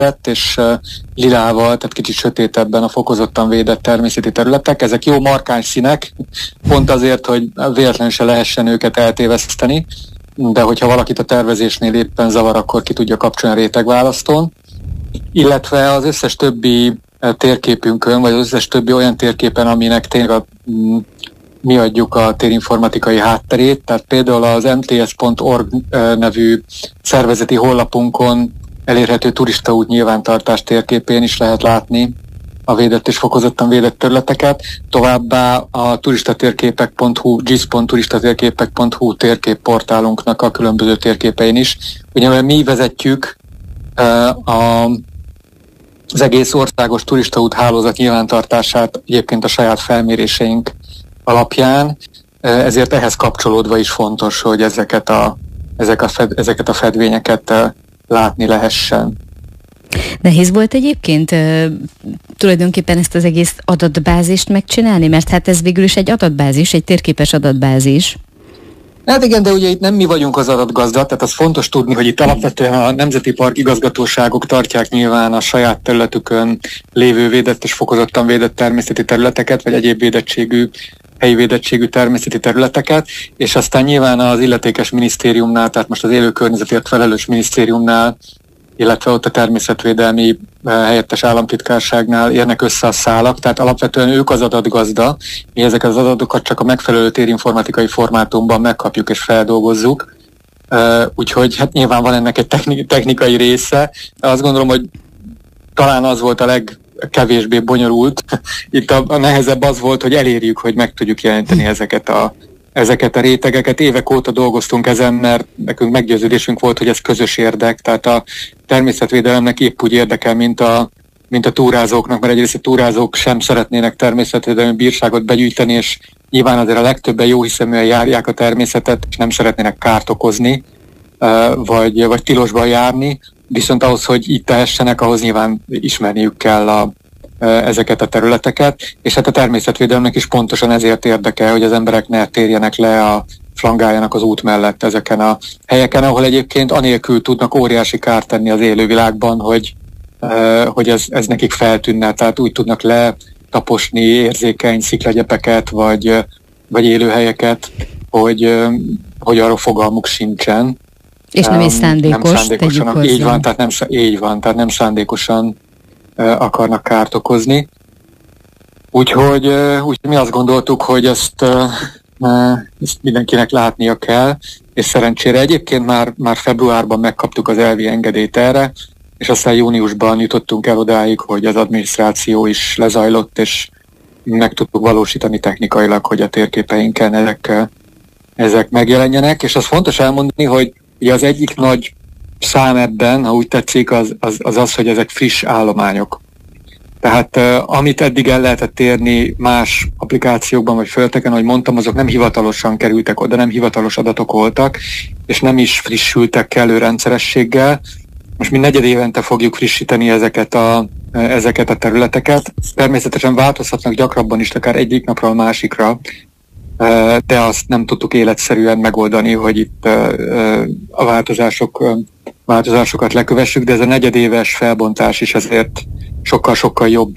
védett, és lilával, tehát kicsit sötétebben a fokozottan védett természeti területek. Ezek jó markáns színek, pont azért, hogy véletlenül se lehessen őket eltéveszteni, de hogyha valakit a tervezésnél éppen zavar, akkor ki tudja kapcsolni a rétegválasztón. Illetve az összes többi térképünkön, vagy az összes többi olyan térképen, aminek tényleg mi adjuk a térinformatikai hátterét, tehát például az mts.org nevű szervezeti honlapunkon elérhető turistaút nyilvántartás térképén is lehet látni a védett és fokozottan védett területeket, továbbá a turistatérképek.hu, gis.turistatérképek.hu térképportálunknak a különböző térképein is. Ugye mi vezetjük az egész országos turistaút hálózat nyilvántartását egyébként a saját felméréseink alapján, ezért ehhez kapcsolódva is fontos, hogy ezeket a fedvényeket látni lehessen. Nehéz volt egyébként tulajdonképpen ezt az egész adatbázist megcsinálni, mert hát ez végül is egy adatbázis, egy térképes adatbázis. Hát igen, de ugye itt nem mi vagyunk az adatgazda, tehát az fontos tudni, hogy itt alapvetően a Nemzeti Park igazgatóságok tartják nyilván a saját területükön lévő védett és fokozottan védett természeti területeket, vagy egyéb helyi védettségű természeti területeket, és aztán nyilván az illetékes minisztériumnál, tehát most az élő környezetért felelős minisztériumnál, illetve ott a természetvédelmi helyettes államtitkárságnál érnek össze a szálak, tehát alapvetően ők az adatgazda, mi ezeket az adatokat csak a megfelelő térinformatikai formátumban megkapjuk és feldolgozzuk, úgyhogy hát nyilván van ennek egy technikai része. Azt gondolom, hogy talán az volt a legkevésbé bonyolult. Itt a nehezebb az volt, hogy elérjük, hogy meg tudjuk jelenteni ezeket a rétegeket. Évek óta dolgoztunk ezen, mert nekünk meggyőződésünk volt, hogy ez közös érdek, tehát a természetvédelemnek épp úgy érdekel, mint a túrázóknak, mert egyrészt a túrázók sem szeretnének természetvédelmi bírságot begyűjteni, és nyilván azért a legtöbben jóhiszeműen járják a természetet, és nem szeretnének kárt okozni, vagy tilosban járni, viszont ahhoz, hogy így tehessenek, ahhoz nyilván ismerniük kell ezeket a területeket, és hát a természetvédelemnek is pontosan ezért érdekel, hogy az emberek ne térjenek le flangáljanak az út mellett ezeken a helyeken, ahol egyébként anélkül tudnak óriási kárt tenni az élővilágban, hogy ez nekik feltűnne, tehát úgy tudnak letaposni érzékeny sziklagyepeket, vagy élőhelyeket, hogy arról fogalmuk sincsen. És nem is szándékos, tegyük hozzá. Így van, tehát nem szándékosan akarnak kárt okozni. Úgyhogy mi azt gondoltuk, hogy ezt mindenkinek látnia kell, és szerencsére egyébként már februárban megkaptuk az elvi engedélyt erre, és aztán júniusban jutottunk el odáig, hogy az adminisztráció is lezajlott, és meg tudtuk valósítani technikailag, hogy a térképeinken ezek megjelenjenek, és az fontos elmondani, hogy ugye az egyik nagy szám ebben, ha úgy tetszik, az, hogy ezek friss állományok. Tehát amit eddig el lehetett érni más applikációkban vagy földeken, ahogy mondtam, azok nem hivatalosan kerültek oda, nem hivatalos adatok voltak, és nem is frissültek kellő rendszerességgel. Most mi negyedévente fogjuk frissíteni ezeket a területeket. Természetesen változhatnak gyakrabban is, akár egyik napról a másikra, de azt nem tudtuk életszerűen megoldani, hogy itt a változásokat lekövessük, de ez a negyedéves felbontás is ezért sokkal-sokkal jobb,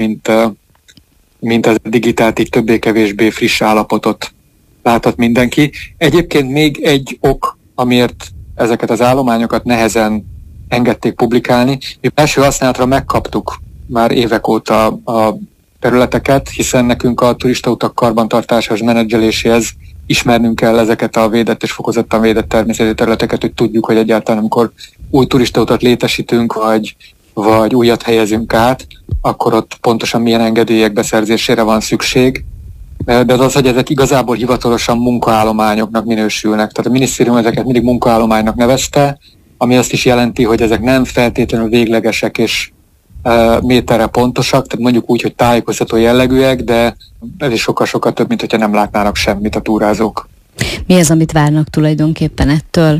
mint az digitált, így többé-kevésbé friss állapotot láthat mindenki. Egyébként még egy ok, amiért ezeket az állományokat nehezen engedték publikálni. Mi első használatra megkaptuk már évek óta a területeket, hiszen nekünk a turistautak karbantartásához, menedzseléséhez ismernünk kell ezeket a védett és fokozottan védett természeti területeket, hogy tudjuk, hogy egyáltalán amikor új turistautat létesítünk, vagy újat helyezünk át, akkor ott pontosan milyen engedélyek beszerzésére van szükség. De az, hogy ezek igazából hivatalosan munkaállományoknak minősülnek. Tehát a minisztérium ezeket mindig munkaállománynak nevezte, ami azt is jelenti, hogy ezek nem feltétlenül véglegesek és méterre pontosak, tehát mondjuk úgy, hogy tájékoztató jellegűek, de ez is sokkal-sokkal több, mint hogyha nem látnának semmit a túrázók. Mi az, amit várnak tulajdonképpen ettől?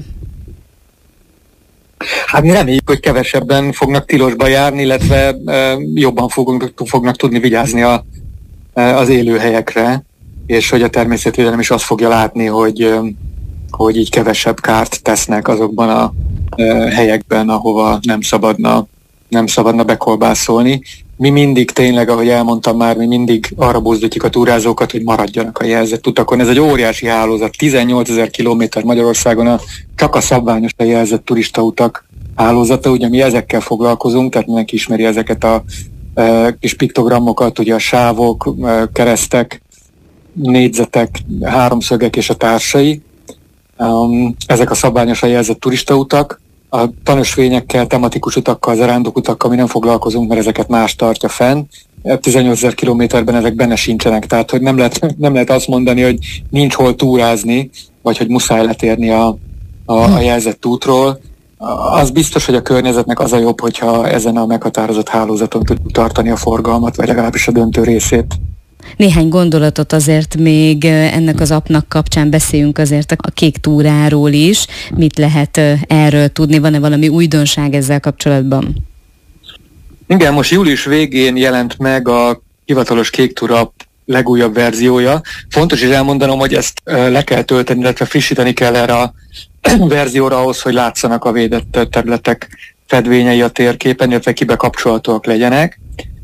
Hát mi reméljük, hogy kevesebben fognak tilosba járni, illetve jobban fognak tudni vigyázni az élőhelyekre, és hogy a természetvédelem is azt fogja látni, hogy így kevesebb kárt tesznek azokban a helyekben, ahova nem nem szabadna bekolbászolni. Mi mindig tényleg, ahogy elmondtam már, mi mindig arra buzdítjuk a túrázókat, hogy maradjanak a jelzett utakon. Ez egy óriási hálózat, 18 000 kilométer Magyarországon csak a szabványosan jelzett turistautak hálózata, ugye mi ezekkel foglalkozunk, tehát mindenki ismeri ezeket a kis piktogramokat, ugye a sávok, keresztek, négyzetek, háromszögek és a társai. Ezek a szabványosan jelzett turistautak. A tanösvényekkel, tematikus utakkal, zarándokutakkal mi nem foglalkozunk, mert ezeket más tartja fenn. 18 000 kilométerben ezek benne sincsenek, tehát hogy nem lehet azt mondani, hogy nincs hol túrázni, vagy hogy muszáj letérni a jelzett útról. Az biztos, hogy a környezetnek az a jobb, hogyha ezen a meghatározott hálózaton tudjuk tartani a forgalmat, vagy legalábbis a döntő részét. Néhány gondolatot azért még ennek az appnak kapcsán beszéljünk azért a kék túráról is. Mit lehet erről tudni? Van-e valami újdonság ezzel kapcsolatban? Igen, most július végén jelent meg a hivatalos kék túra app legújabb verziója. Fontos is elmondanom, hogy ezt le kell tölteni, illetve frissíteni kell erre a verzióra ahhoz, hogy látszanak a védett területek fedvényei a térképen, illetve kibekapcsolhatóak legyenek.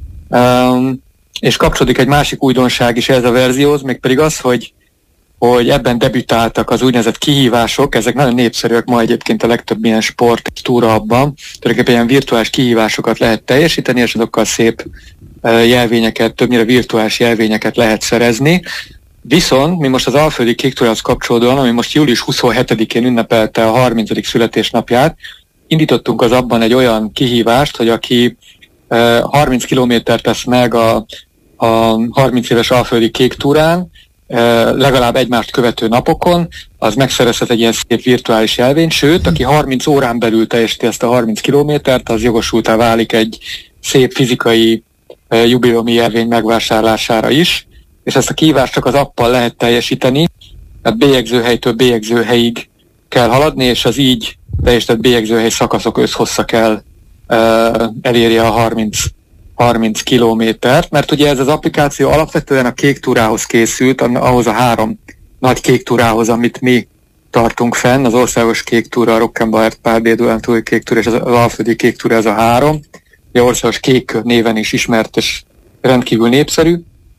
És kapcsolódik egy másik újdonság is ez a verzióhoz, mégpedig az, hogy ebben debütáltak az úgynevezett kihívások, ezek nagyon népszerűek ma egyébként a legtöbb ilyen sport túra abban. Tulajdonképpen ilyen virtuális kihívásokat lehet teljesíteni, és azokkal szép jelvényeket, többnyire virtuális jelvényeket lehet szerezni. Viszont mi most az Alföldi Kék Túrához kapcsolódóan, ami most július 27-én ünnepelte a 30. születésnapját, indítottunk az abban egy olyan kihívást, hogy aki 30 kilométert tesz meg a 30 éves Alföldi Kék Túrán, legalább egymást követő napokon, az megszerezhet egy ilyen szép virtuális jelvényt, sőt, aki 30 órán belül teljesíti ezt a 30 kilométert, az jogosultá válik egy szép fizikai jubileumi jelvény megvásárlására is, és ezt a kihívást csak az appal lehet teljesíteni, tehát bélyegzőhelytől bélyegzőhelyig kell haladni, és az így teljesített bélyegzőhely szakaszok összhossza kell elérje a 30 kilométert, mert ugye ez az applikáció alapvetően a kék túrához készült, ahhoz a 3 nagy kék túrához, amit mi tartunk fenn, az országos kék túra, a Rockenbauer Párdédulántúli kék túra és az Alföldi Kék Túra, ez a 3. Ugye országos kék néven is ismert és rendkívül népszerű.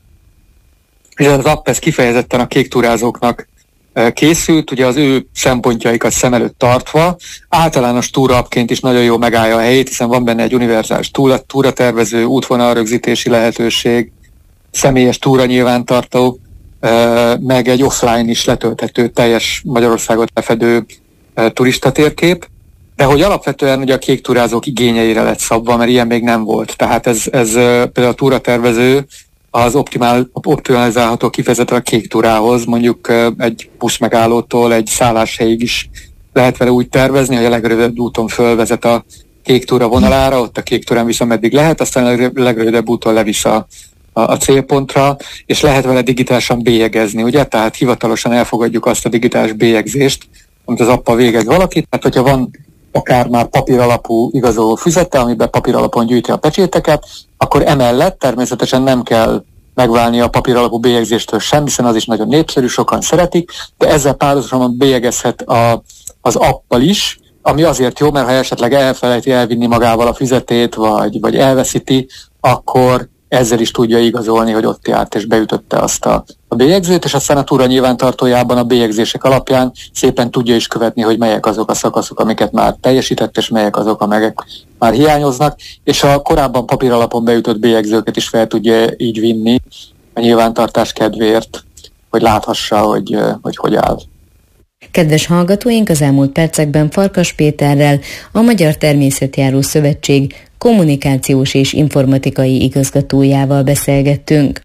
És az app ez kifejezetten a kék túrázóknak készült, ugye az ő szempontjaikat szem előtt tartva, általános túraapként is nagyon jól megállja a helyét, hiszen van benne egy univerzális túratervező, útvonalrögzítési lehetőség, személyes túra nyilvántartó, meg egy offline is letölthető, teljes Magyarországot lefedő turistatérkép, de hogy alapvetően ugye a kék túrázók igényeire lett szabva, mert ilyen még nem volt. Tehát ez például a túratervező az optimalizálható kifejezetten a kék túrához, mondjuk egy buszmegállótól egy szálláshelyig is lehet vele úgy tervezni, hogy a legrövidebb úton fölvezet a kék túra vonalára, ott a kék túrán visz, ameddig lehet, aztán a legrövidebb úton levisz a célpontra, és lehet vele digitálisan bélyegezni, ugye? Tehát hivatalosan elfogadjuk azt a digitális bélyegzést, amit az appal végez valaki, tehát hogyha van akár már papíralapú igazoló füzete, amiben papíralapon gyűjti a pecséteket, akkor emellett természetesen nem kell megválni a papíralapú bélyegzéstől sem, hiszen az is nagyon népszerű, sokan szeretik, de ezzel párhuzamosan bélyegezhet az appal is, ami azért jó, mert ha esetleg elfelejti elvinni magával a füzetét, vagy elveszíti, akkor ezzel is tudja igazolni, hogy ott járt és beütötte azt a bélyegzőt, és aztán a túra nyilvántartójában a bélyegzések alapján szépen tudja is követni, hogy melyek azok a szakaszok, amiket már teljesített, és melyek azok, amelyek már hiányoznak, és a korábban papíralapon beütött bélyegzőket is fel tudja így vinni a nyilvántartás kedvéért, hogy láthassa, hogy áll. Kedves hallgatóink, az elmúlt percekben Farkas Péterrel, a Magyar Természetjáró Szövetség kommunikációs és informatikai igazgatójával beszélgettünk.